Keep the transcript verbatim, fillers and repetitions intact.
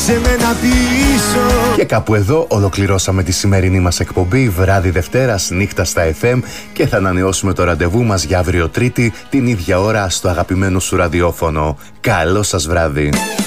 σε μένα πίσω. Και κάπου εδώ ολοκληρώσαμε τη σημερινή μας εκπομπή βράδυ Δευτέρας, νύχτα στα εφ εμ, και θα ανανεώσουμε το ραντεβού μας για αύριο Τρίτη την ίδια ώρα στο αγαπημένο σου ραδιόφωνο. Καλό σας βράδυ.